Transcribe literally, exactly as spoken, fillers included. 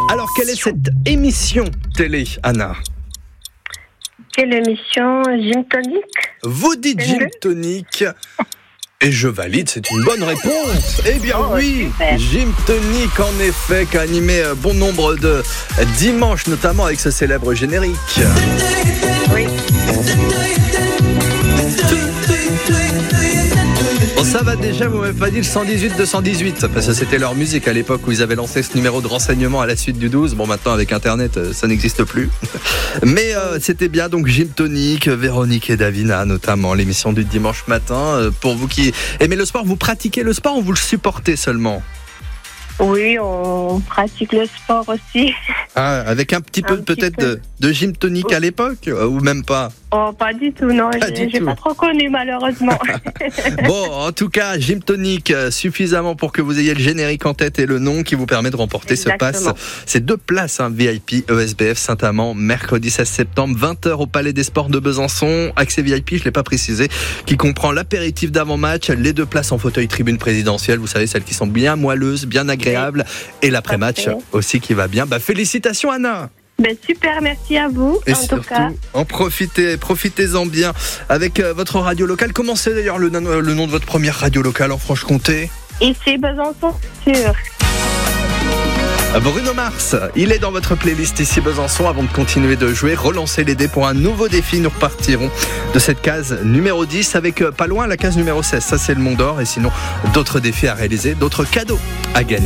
Alors, quelle est cette émission télé, Anna ? Quelle émission ? Gin Tonic ? Vous dites Gin Tonic et je valide, c'est une bonne réponse. Eh bien oh, oui, super. Gin Tonic en effet, qui a animé bon nombre de dimanches, notamment avec ce célèbre générique. Oui. Bon, ça va déjà, vous m'avez pas dit le cent dix-huit deux cent dix-huit, parce que c'était leur musique à l'époque où ils avaient lancé ce numéro de renseignement à la suite du douze. Bon, maintenant avec Internet, ça n'existe plus. Mais euh, c'était bien, donc Gin Tonic, Véronique et Davina notamment, l'émission du dimanche matin. Pour vous qui aimez le sport, vous pratiquez le sport ou vous le supportez seulement ? Oui, on pratique le sport aussi. Ah, avec un petit peu un peut-être petit peu. de, de gym tonic à l'époque ou même pas ? Oh, pas du tout, non, pas j'ai, j'ai pas trop connu malheureusement. Bon, en tout cas, gym tonic suffisamment pour que vous ayez le générique en tête et le nom qui vous permet de remporter Exactement. ce pass. C'est deux places, hein, V I P E S B F Saint-Amand, mercredi seize septembre, vingt heures au Palais des Sports de Besançon. Accès V I P, je l'ai pas précisé, qui comprend l'apéritif d'avant-match, les deux places en fauteuil tribune présidentielle, vous savez, celles qui sont bien moelleuses, bien agréables, et l'après-match Parfait. aussi qui va bien. Bah, félicitations Anna. Ben super, merci à vous. Et en surtout, tout cas. en profitez, profitez-en bien avec euh, votre radio locale. Comment c'est d'ailleurs le, le nom de votre première radio locale en Franche-Comté ? Ici Besançon, sûr. Bruno Mars, il est dans votre playlist ici Besançon. Avant de continuer de jouer, relancez les dés pour un nouveau défi. Nous repartirons de cette case numéro dix avec euh, pas loin la case numéro seize. Ça c'est le Mont d'Or et sinon d'autres défis à réaliser, d'autres cadeaux à gagner.